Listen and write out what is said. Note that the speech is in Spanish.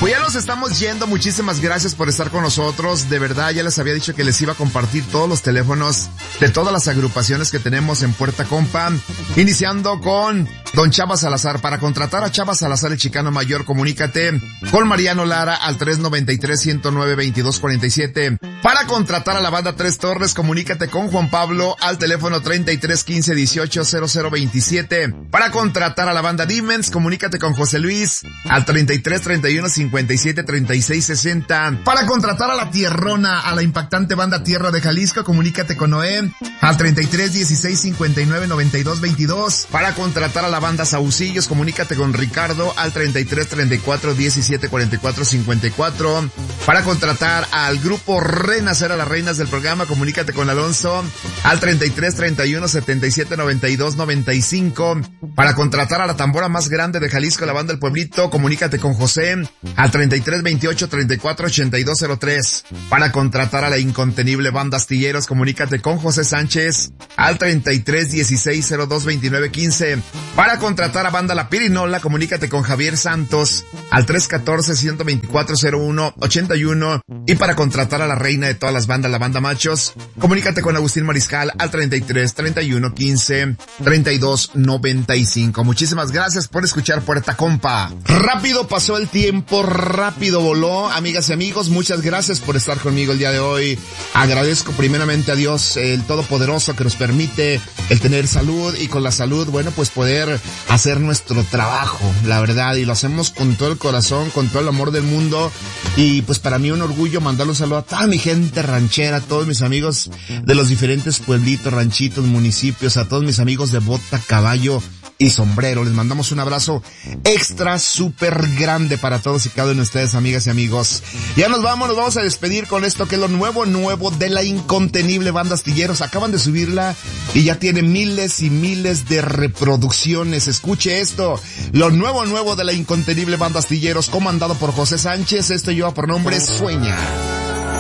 Pues ya nos estamos yendo, muchísimas gracias por estar con nosotros, de verdad ya les había dicho que les iba a compartir todos los teléfonos de todas las agrupaciones que tenemos en Puerta Compa, iniciando con don Chava Salazar. Para contratar a Chava Salazar, el Chicano Mayor, comunícate con Mariano Lara al 393-109-2247. Para contratar a la banda Tres Torres, comunícate con Juan Pablo al teléfono 3315-180027. Para contratar a la banda Dimens, comunícate con José Luis al 3331-573660. Para contratar a la Tierrona, a la impactante banda Tierra de Jalisco, comunícate con Noé al 3316-599222. Para contratar a la banda Saucillos, comunícate con Ricardo al 3334-1744-54. Para contratar al grupo Renacer, a las reinas del programa, comunícate con Alonso al 3331-7792-95. Para contratar a la tambora más grande de Jalisco, la banda El Pueblito, comunícate con José al 3328-348203. Para contratar a la incontenible banda Astilleros, comunícate con José Sánchez al 3316-022915. Para contratar a banda La Pirinola, comunícate con Javier Santos al 314-124-0181. Y para contratar a la reina de todas las bandas, la banda Machos, comunícate con Agustín Mariscal al 3331-15-3295. Muchísimas gracias por escuchar Puerta Compa. Rápido pasó el tiempo, rápido voló, amigas y amigos, muchas gracias por estar conmigo el día de hoy. Agradezco primeramente a Dios, el Todopoderoso, que nos permite el tener salud, y con la salud, bueno, pues poder hacer nuestro trabajo, la verdad, y lo hacemos con todo el corazón, con todo el amor del mundo. Y pues para mí un orgullo mandarle un saludo a toda mi gente ranchera, a todos mis amigos de los diferentes pueblitos, ranchitos, municipios, a todos mis amigos de bota, caballo y sombrero. Les mandamos un abrazo extra súper grande para todos y cada uno de ustedes, amigas y amigos. Ya nos vamos a despedir con esto que es lo nuevo de la incontenible banda Astilleros. Acaban de subirla y ya tiene miles y miles de reproducciones. Escuche esto, lo nuevo de la incontenible banda Astilleros, comandado por José Sánchez. Esto lleva por nombre Sueña.